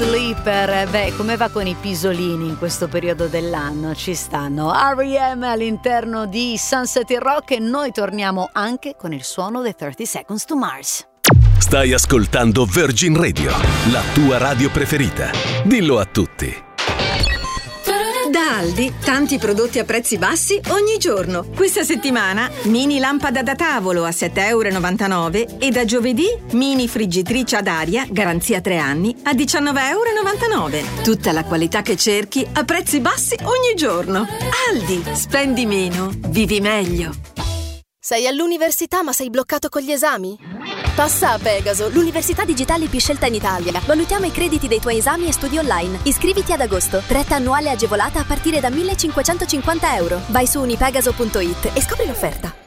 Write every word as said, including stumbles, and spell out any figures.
Sleeper. Beh, come va con i pisolini in questo periodo dell'anno? Ci stanno R E M all'interno di Sunset Rock e noi torniamo anche con il suono dei thirty seconds to Mars. Stai ascoltando Virgin Radio, la tua radio preferita. Dillo a tutti. Da Aldi, tanti prodotti a prezzi bassi ogni giorno. Questa settimana, mini lampada da tavolo a sette e novantanove euro e da giovedì, mini friggitrice ad aria, garanzia tre anni, a diciannove e novantanove euro. Tutta la qualità che cerchi a prezzi bassi ogni giorno. Aldi, spendi meno, vivi meglio. Sei all'università ma sei bloccato con gli esami? Passa a Pegaso, l'università digitale più scelta in Italia. Valutiamo i crediti dei tuoi esami e studi online. Iscriviti ad agosto. Retta annuale agevolata a partire da millecinquecentocinquanta euro. Vai su unipegaso punto it e scopri l'offerta.